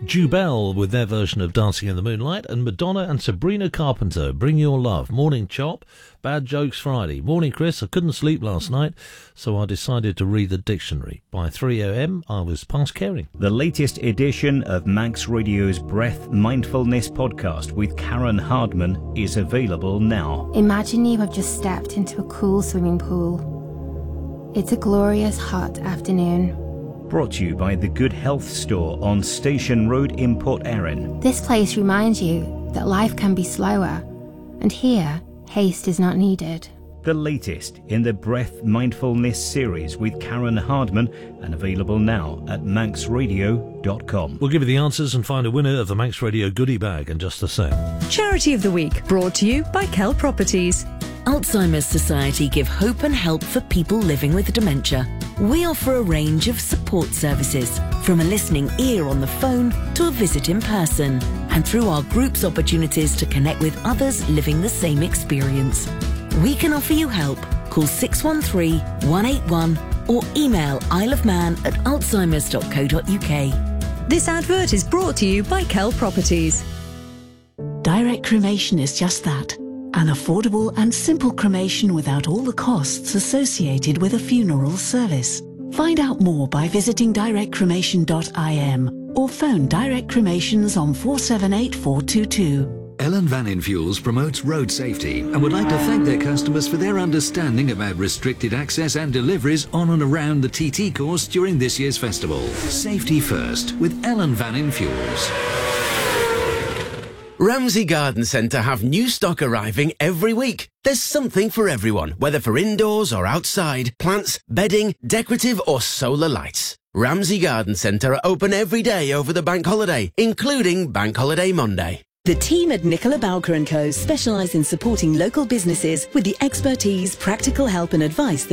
Jubel with their version of Dancing in the Moonlight, and Madonna and Sabrina Carpenter, Bring Your Love. Morning, Chop. Bad Jokes Friday. Morning, Chris. I couldn't sleep last night, so I decided to read the dictionary. By 3 a.m, I was past caring. The latest edition of Manx Radio's Breath Mindfulness podcast with Karen Hardman is available now. Imagine you have just stepped into a cool swimming pool. It's a glorious hot afternoon. Brought to you by the Good Health Store on Station Road in Port Erin. This place reminds you that life can be slower, and here, haste is not needed. The latest in the Breath Mindfulness series with Karen Hardman, and available now at manxradio.com. We'll give you the answers and find a winner of the Manx Radio goodie bag in just a sec. Charity of the Week, brought to you by Kell Properties. Alzheimer's Society give hope and help for people living with dementia. We offer a range of support services, from a listening ear on the phone to a visit in person, and through our group's opportunities to connect with others living the same experience. We can offer you help. Call 613-181 or email isleofman@alzheimers.co.uk. This advert is brought to you by Kell Properties. Direct cremation is just that. An affordable and simple cremation without all the costs associated with a funeral service. Find out more by visiting directcremation.im or phone Direct Cremations on 478 422. Ellen Vannin Fuels promotes road safety and would like to thank their customers for their understanding about restricted access and deliveries on and around the TT course during this year's festival. Safety first with Ellen Vannin Fuels. Ramsey Garden Centre have new stock arriving every week. There's something for everyone, whether for indoors or outside, plants, bedding, decorative or solar lights. Ramsey Garden Centre are open every day over the bank holiday, including Bank Holiday Monday. The team at Nicola Bowker & Co specialise in supporting local businesses with the expertise, practical help and advice